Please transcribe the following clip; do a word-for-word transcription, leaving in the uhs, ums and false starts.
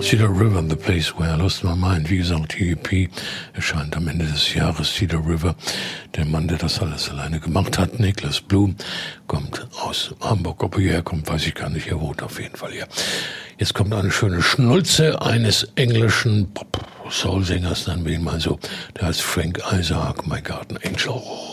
Cedar River, The Place Where I Lost My Mind. Wie gesagt, die E P erscheint am Ende des Jahres. Cedar River, der Mann, der das alles alleine gemacht hat, Niklas Blum, kommt aus Hamburg. Ob er hierher kommt, weiß ich gar nicht. Er wohnt auf jeden Fall hier. Jetzt kommt eine schöne Schnulze eines englischen Pop-Soul-Sängers, nennen wir ihn mal so. Der heißt Frank Isaac, My Garden Angel.